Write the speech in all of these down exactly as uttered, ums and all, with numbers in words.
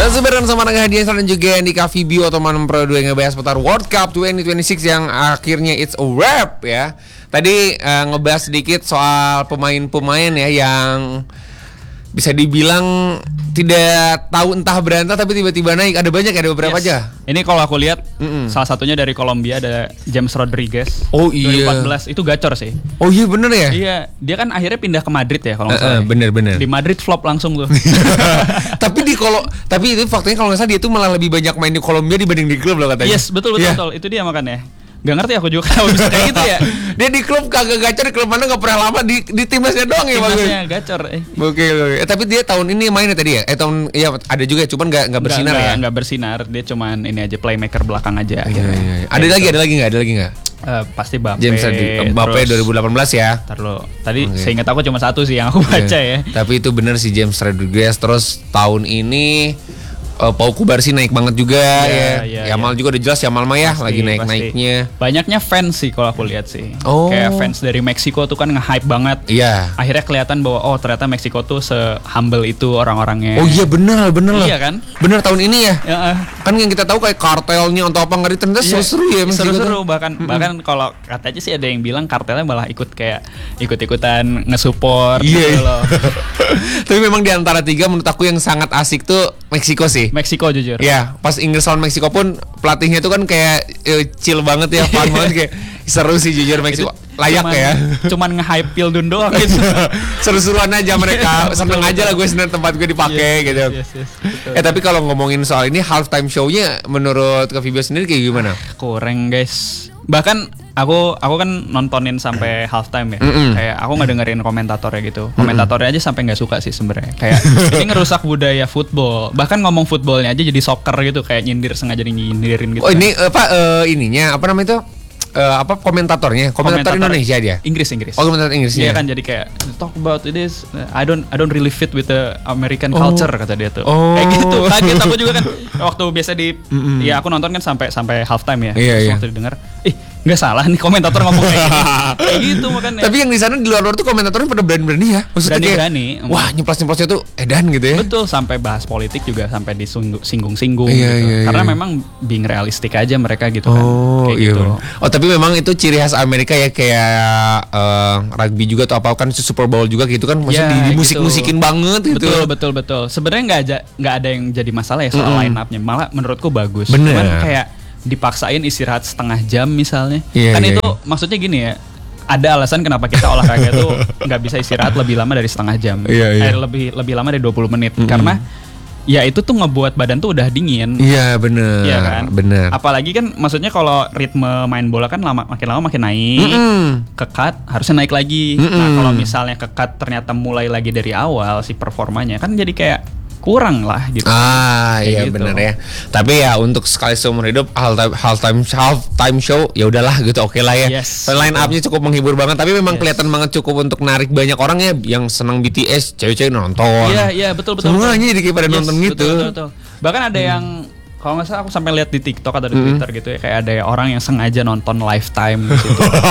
Masih bareng sama Rangga Hadian dan juga Andika Fibio atau Manem Pro dua yang ngebahas seputar World Cup dua ribu dua puluh enam yang akhirnya it's a wrap ya. Tadi uh, ngebahas sedikit soal pemain-pemain ya yang bisa dibilang tidak tahu entah berantah tapi tiba-tiba naik. Ada banyak, ada beberapa yes. aja. Ini kalau aku lihat Mm-mm. salah satunya dari Kolombia ada James Rodriguez. Oh iya. dua ribu empat belas itu gacor sih. Oh iya bener ya. Iya, dia kan akhirnya pindah ke Madrid ya kalau nggak uh, salah. Uh, bener-bener. Di Madrid flop langsung tuh. Tapi di kalau tapi itu faktanya kalau nggak salah dia tuh malah lebih banyak main di Kolombia dibanding di klub loh katanya. Yes, betul betul yeah. betul. Itu dia makanya. Gak ngerti aku juga kenapa bisa kayak gitu ya. Dia di klub kagak gacor, di klub mana gak pernah lama, di di timnasnya doang ya. Timnasnya gacor. Eh. Oke oke. Eh, tapi dia tahun ini mainnya tadi ya? Eh tahun ya ada juga cuman gak gak bersinar gak, ya. Gak bersinar, dia cuman ini aja playmaker belakang aja. Iya, iya, iya. Ada lagi, ada lagi nggak? Ada lagi nggak? Uh, pasti Mbappe. James Mbappe dua ribu delapan belas ya. Ntar lo. Tadi okay. seingat aku cuma satu sih yang aku baca yeah. ya. Tapi itu benar sih James Rodriguez. Terus tahun ini Uh, Pau Kubarsi naik banget juga ya. ya, ya. Yamal ya. juga udah jelas Yamal mah ya pasti, lagi naik-naiknya. Banyaknya fans sih kalau aku lihat sih. Oh. Kayak fans dari Meksiko tuh kan nge-hype banget. Iya. Akhirnya kelihatan bahwa oh ternyata Meksiko tuh se-humble itu orang-orangnya. Oh iya benar, benar lah. Iya kan? Benar tahun ini ya. Ya uh. Kan yang kita tahu kayak kartelnya atau apa nggak ternyata iya. seru-seru ya Meksiko. Seru-seru bahkan mm-hmm. bahkan kalau katanya sih ada yang bilang kartelnya malah ikut kayak ikut-ikutan nge-support yeah. gitu loh. Tapi memang di antara tiga menurut aku yang sangat asik tuh Meksiko sih. Meksiko jujur. Ya, pas Inggris lawan Meksiko pun pelatihnya tuh kan kayak uh, chill banget ya, fun banget kayak seru sih jujur Meksiko. Layak cuman, ya. Cuman nge-hype Pildun doang gitu. Seru-seruan aja mereka. Seneng aja lah gue seneng tempat gue dipakai yes, gitu. Yes, yes, eh tapi kalau ngomongin soal ini halftime show-nya menurut Kak Fibio sendiri kayak gimana? Kurang guys. Bahkan aku aku kan nontonin sampai halftime ya. Mm-mm. Kayak aku nggak dengerin komentatornya gitu. Komentatornya aja sampai nggak suka sih sebenarnya. Kayak ini ngerusak budaya football. Bahkan ngomong footballnya aja jadi soccer gitu, kayak nyindir sengaja nyindirin gitu. Oh kan. ini apa uh, ininya apa namanya itu? Uh, apa komentatornya? Komentator, komentator Indonesia dia. Inggris Inggris. Oh, komentator Inggrisnya. Dia kan jadi kayak talk about this. I don't I don't really fit with the American oh. culture kata dia tuh. Oh. Kayak gitu. Kaget aku juga kan waktu biasa di mm-hmm. ya aku nonton kan sampai sampai halftime ya. Iya, Terus iya. waktu didengar, ih nggak salah nih komentator ngomong kayak gitu. Kayak gitu makanya. Tapi yang di sana di luar-luar tuh komentatornya pada berani-berani ya. Maksudnya berani-berani. Kayak, wah, nyeplos-nyeplosnya tuh edan gitu ya. Betul, sampai bahas politik juga sampai disinggung-singgung iya, gitu. Iya, Karena iya. memang being realistik aja mereka gitu oh, kan. Kayak iya. gitu. Oh, tapi memang itu ciri khas Amerika ya kayak uh, rugby juga atau apa kan Super Bowl juga gitu kan. Maksudnya ya, di musik-musikin gitu. banget gitu. Betul, betul, betul. Sebenarnya enggak aja enggak ada yang jadi masalah ya soal mm-hmm. line up-nya. Malah menurutku bagus. Bener. Cuman kayak dipaksain istirahat setengah jam misalnya. Yeah, kan yeah, itu yeah. maksudnya gini ya. Ada alasan kenapa kita olahraga tuh nggak bisa istirahat lebih lama dari setengah jam. Yeah, yeah. Eh, lebih lebih lama dari dua puluh menit mm-hmm. karena ya itu tuh ngebuat badan tuh udah dingin. Iya bener. Iya kan. Bener. Apalagi kan maksudnya kalau ritme main bola kan lama makin lama makin naik. Mm-mm. Kekat harusnya naik lagi. Mm-mm. Nah kalau misalnya kekat ternyata mulai lagi dari awal si performanya kan jadi kayak kurang lah gitu. Ah kayak iya gitu. bener ya. Tapi ya untuk sekali seumur hidup halftime halftime halftime show ya udahlah gitu oke okay lah ya. Yes, line up-nya cukup menghibur banget tapi memang yes. kelihatan banget cukup untuk narik banyak orang ya yang senang B T S cewek-cewek nonton. Iya iya betul betul. Semuanya jadi kayak pada yes, nonton betul, gitu. Betul, betul. Bahkan ada hmm. yang kalau nggak salah aku sampai lihat di TikTok atau di Twitter hmm. gitu ya kayak ada orang yang sengaja nonton lifetime gitu.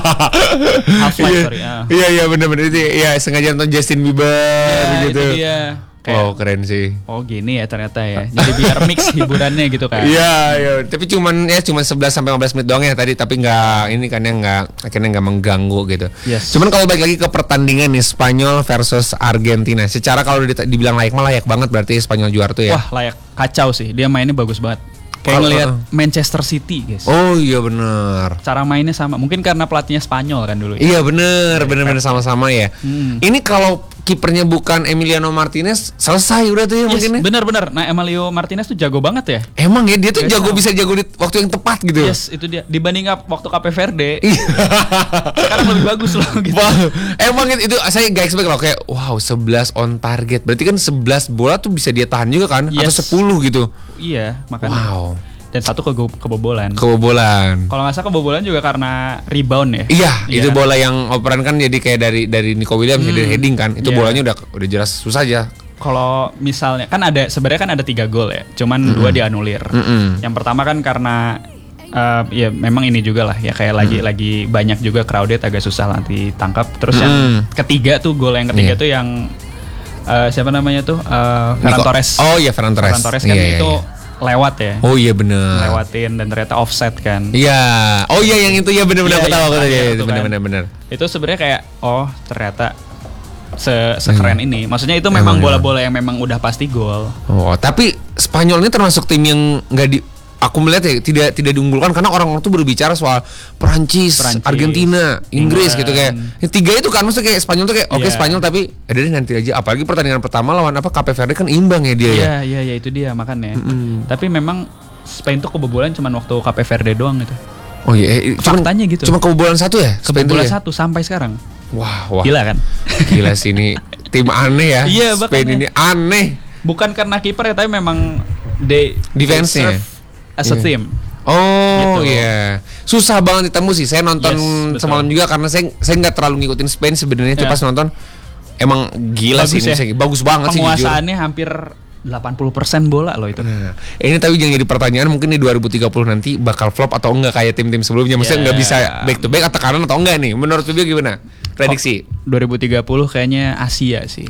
Half-life iya, sorry. Ya. Iya iya benar-benar itu ya sengaja nonton Justin Bieber ya, gitu. Itu dia. Kayak, oh keren sih. Oh gini ya ternyata ya. Jadi biar mix hiburannya gitu kan. Iya, iya. Tapi cuman ya cuman sebelas sampai lima belas menit doang ya tadi tapi enggak ini kan yang enggak akhirnya enggak mengganggu gitu. Yes. Cuman kalau balik lagi ke pertandingan nih Spanyol versus Argentina. Secara kalau dibilang layak mah layak banget berarti Spanyol juara tuh ya. Wah, layak kacau sih. Dia mainnya bagus banget. Kayak Oh, ngelihat uh. Manchester City, guys. Oh iya benar. Cara mainnya sama. Mungkin karena pelatihnya Spanyol kan dulu. Ya? Iya benar, benar-benar sama-sama ya. Hmm. Ini kalau kipernya bukan Emiliano Martinez selesai udah tuh ya Yes, mungkin ya. benar-benar. Nah, Emilio Martinez tuh jago banget ya. Emang ya dia tuh Yes, jago sama. bisa jago di waktu yang tepat gitu. Yes, itu dia. Dibanding ap- waktu Cape Verde, Iya. sekarang lebih bagus loh gitu. Wah, emang itu, itu saya gak expect loh kayak wow sebelas on target. Berarti kan sebelas bola tuh bisa dia tahan juga kan Yes. atau sepuluh gitu. Iya, makanya. Wow. Dan satu ke kebobolan. Kebobolan. Kalau nggak salah kebobolan juga karena rebound ya. Iya, Iya. itu bola yang operan kan jadi kayak dari dari Nico Williams Hmm, jadi heading kan. Itu iya. bolanya udah udah jelas susah aja. Kalau misalnya kan ada sebenarnya kan ada tiga gol ya, cuman mm-hmm. dua dianulir. Mm-hmm. Yang pertama kan karena uh, ya memang ini juga lah ya kayak lagi mm. lagi banyak juga crowded agak susah lah ditangkap. Terus mm. yang ketiga tuh gol yang ketiga yeah. tuh yang uh, siapa namanya tuh uh, Ferran Nico. Torres. Oh iya Ferran Torres. Ferran Torres kan Iya, iya, itu iya. lewat ya. Oh iya benar. Lewatin dan ternyata offset kan. Iya. Oh iya yang itu ya benar-benar Iya, aku tahu iya, aku tahu iya, ya itu itu kan. benar-benar benar. Itu sebenarnya kayak oh ternyata se sekeren Hmm. ini. Maksudnya itu Emang, memang emang. bola-bola yang memang udah pasti gol. Oh, tapi Spanyol ini termasuk tim yang nggak di aku melihat ya tidak tidak diunggulkan karena orang-orang tuh berbicara soal Perancis, Perancis, Argentina, Inggris England. gitu kayak. Yang tiga itu kan maksudnya kayak Spanyol tuh kayak oke Iya. Spanyol tapi ada deh nanti aja. Apalagi pertandingan pertama lawan apa Cape Verde kan imbang ya dia ya. Iya, iya, iya itu dia makanya. Tapi memang Spain tuh kebobolan cuma waktu Cape Verde doang gitu. Oh iya, eh, cuman, Faktanya gitu. Cuma kebobolan satu ya? Spain tuh Kebobolan ya? satu sampai sekarang. Wah, wah. Gila kan? Gila sih ini tim aneh ya. Iya, Spain makanya. ini aneh. Bukan karena kiper ya, tapi memang they Defense-nya. they serve as a Iya. team. Oh Gitu. iya, susah banget ditemu sih. Saya nonton Yes, betul. semalam juga karena saya saya nggak terlalu ngikutin Spain sebenarnya. Tuh Ya. pas nonton emang gila Bagus sih, ya. ini bagus banget sih jujur. Penguasaannya hampir delapan puluh persen bola loh itu. Nah, ini tapi jangan jadi pertanyaan mungkin di dua ribu tiga puluh nanti bakal flop atau enggak kayak tim-tim sebelumnya. Maksudnya Ya. nggak bisa back to back atau kanan atau enggak nih? Menurut Fibio gimana? Prediksi? dua ribu tiga puluh kayaknya Asia sih.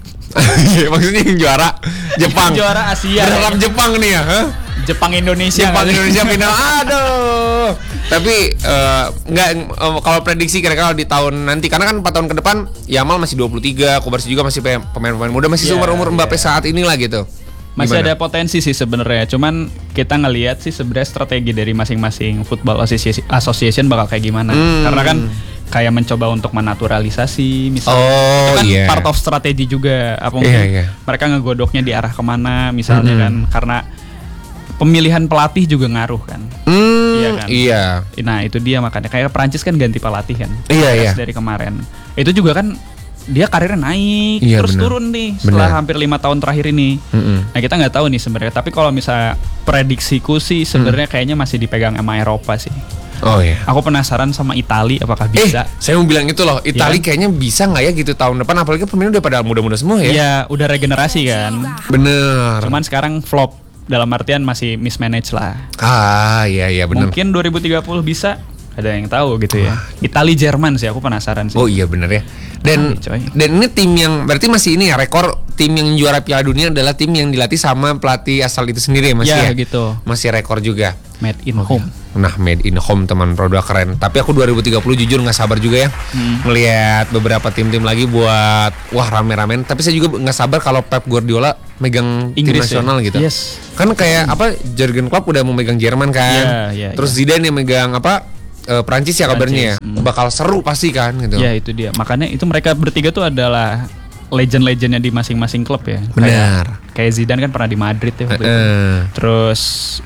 Maksudnya yang juara Jepang. Juara Asia. Berharap Jepang nih ya? Hah? Jepang Indonesia. Jepang nggak sih? Indonesia final. Aduh. Tapi eh, nggak eh, kalau prediksi kira-kira di tahun nanti karena kan empat tahun ke depan Yamal masih dua puluh tiga, Kobarsi juga masih pe- pemain-pemain muda masih Iya, seumur umur Mbappe iya. saat inilah gitu. Masih Gimana? ada potensi sih sebenarnya. Cuman kita ngelihat sih sebenarnya strategi dari masing-masing football association, association bakal kayak gimana. Hmm. Karena kan kayak mencoba untuk menaturalisasi misalnya. Oh, Itu kan iya. part of strategi juga. Apa mungkin Iya, iya. mereka ngegodoknya di arah kemana misalnya Hmm. kan. Karena pemilihan pelatih juga ngaruh kan. Hmm, Iya kan? iya. Nah itu dia makanya kayak Perancis kan ganti pelatih kan. Iya, Perancis iya. Dari kemarin. Itu juga kan dia karirnya naik Iya, terus benar. turun nih setelah Benar. hampir lima tahun terakhir ini. Mm-mm. Nah kita nggak tahu nih sebenarnya. Tapi kalau misalnya prediksiku sih sebenarnya kayaknya masih dipegang sama Eropa sih. Oh iya. Aku penasaran sama Itali apakah Eh, bisa. saya mau bilang itu loh, Itali Iya. kayaknya bisa nggak ya gitu tahun depan apalagi pemain udah pada muda-muda semua ya. Iya udah regenerasi kan. Bener. Cuman sekarang flop dalam artian masih mismanage lah. Ah, iya iya bener. Mungkin dua ribu tiga puluh bisa. Ada yang tahu gitu ya. Itali Jerman sih aku penasaran sih. Oh iya bener ya. Dan Ah, coy. dan ini tim yang berarti masih ini ya rekor tim yang juara Piala Dunia adalah tim yang dilatih sama pelatih asal itu sendiri ya masih Ya, ya. gitu. Masih rekor juga. Made in home. Nah, made in home teman produk keren. Tapi aku dua ribu tiga puluh jujur nggak sabar juga ya Hmm. melihat beberapa tim-tim lagi buat wah rame-ramen. Tapi saya juga nggak sabar kalau Pep Guardiola megang tim Inggris ya? nasional gitu. Yes. Kan kayak apa Jurgen Klopp udah mau megang Jerman kan. Iya, iya, Terus Zidane yang megang apa eh, Prancis ya kabarnya ya. Prancis, hmm. Bakal seru pasti kan gitu. Ya itu dia. Makanya itu mereka bertiga tuh adalah legend-legendnya di masing-masing klub ya. Benar. Kayak, kayak Zidane kan pernah di Madrid ya waktu itu. Eh, Terus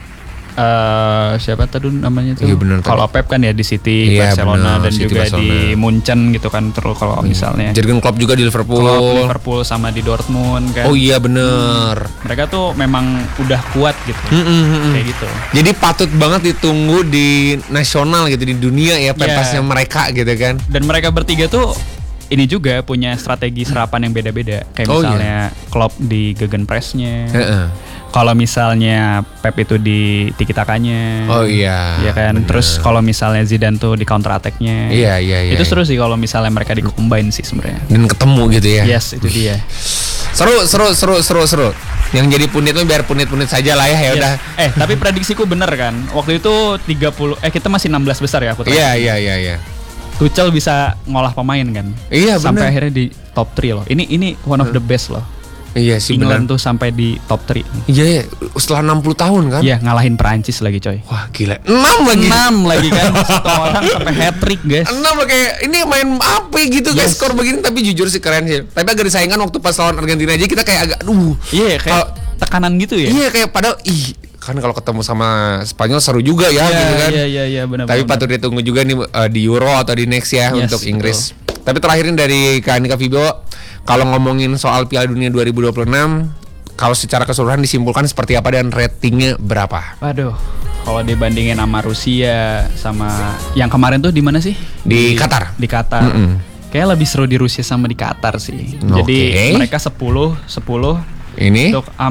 eh siapa tadi namanya tuh? Iya, benar tadi. Kalau Pep kan ya di City, Iya, Barcelona benar, dan City, juga Barcelona. di Munchen gitu kan. Terus kalau misalnya Jurgen Klopp juga di Liverpool. Klopp, Liverpool sama di Dortmund kan. Oh iya bener. Mereka tuh memang udah kuat gitu. Mm-mm, mm-mm. Kayak gitu. Jadi patut banget ditunggu di nasional gitu di dunia ya pentasnya Iya. mereka gitu kan. Dan mereka bertiga tuh ini juga punya strategi serapan yang beda-beda. Kayak Oh, misalnya Klopp di gegenpressnya. Heeh. Kalau misalnya Pep itu di tiki-takanya. Oh iya. Iya kan. bener. Terus kalau misalnya Zidane tuh di counter attack-nya. Iya, iya, iya, Itu iya. seru sih kalau misalnya mereka di combine sih sebenarnya. Dan ketemu gitu ya. Yes, itu dia. Seru seru seru seru seru. Yang jadi punitnya biar punit-punit saja lah ya ya Yes. udah. Eh, tapi prediksiku bener kan. Waktu itu tiga puluh eh kita masih enam belas besar ya aku tahu. Iya iya iya iya. Tuchel bisa ngolah pemain kan. Iya, Sampai bener. akhirnya di top tiga loh. Ini ini one of the best loh. Iya sih England benar. tuh sampai di top tiga. Iya ya, setelah enam puluh tahun kan. Iya, ngalahin Perancis lagi coy. Wah gila. enam lagi. enam lagi kan. Satu orang sampai hat trick, guys. enam kayak ini main apa gitu guys Yes. skor begini tapi jujur sih keren sih. Tapi agak disayangkan waktu pas lawan Argentina aja kita kayak agak aduh. Iya, kayak Kalau- tekanan gitu ya. Iya kayak padahal ih kan kalau ketemu sama Spanyol seru juga ya Iya, gitu kan. iya, iya, iya, benar. Tapi benar. patut ditunggu juga nih uh, di Euro atau di next ya Yes, untuk Inggris. Tapi terakhir ini dari Kak Anika Fibio, kalau ngomongin soal Piala Dunia dua ribu dua puluh enam, kalau secara keseluruhan disimpulkan seperti apa dan ratingnya berapa? Waduh, kalau dibandingin sama Rusia sama yang kemarin tuh di mana sih? Di Qatar. Di Qatar. Mm-mm. Kayak lebih seru di Rusia sama di Qatar sih. Oke. Jadi mereka sepuluh sepuluh Ini untuk Amrik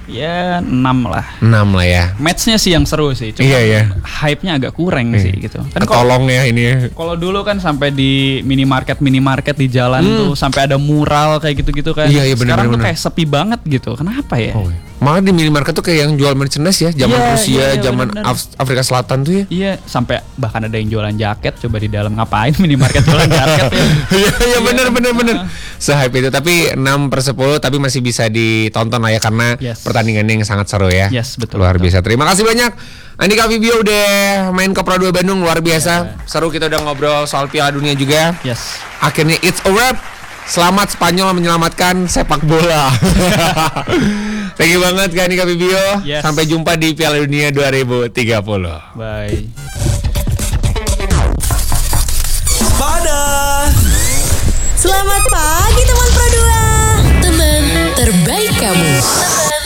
Ya enam lah. enam lah ya. Matchnya sih yang seru sih. Cuma Iya, iya. hype-nya agak kurang Iya. sih gitu. Kan kalau Ketolong ya ini. kalau dulu kan sampai di minimarket minimarket di jalan Hmm. tuh sampai ada mural kayak gitu-gitu kan. Iya, iya, bener, Sekarang bener, tuh bener. kayak sepi banget gitu. Kenapa ya? Oh, iya. Malah di minimarket tuh kayak yang jual merchandise ya, zaman Iya, Rusia, iya, iya, zaman bener-bener. Af- Afrika Selatan tuh ya. Iya, sampai bahkan ada yang jualan jaket. Coba di dalam ngapain minimarket jualan jaket ya? Iya iya benar benar benar. Se-hype itu, tapi enam per sepuluh tapi masih bisa ditonton lah ya karena Yes. pertandingannya yang sangat seru ya. Yes, betul, Luar betul. biasa. Terima kasih banyak Andika Vibio udah main ke Pro dua Bandung, luar biasa. Seru, kita udah ngobrol soal Piala Dunia juga. Yes. Akhirnya it's a wrap. Selamat Spanyol menyelamatkan sepak bola. Thank you banget Kak Andika Vibio. Yes. Sampai jumpa di Piala Dunia dua ribu tiga puluh. Bye. Pada Selamat pagi teman Pro dua. Teman terbaik kamu.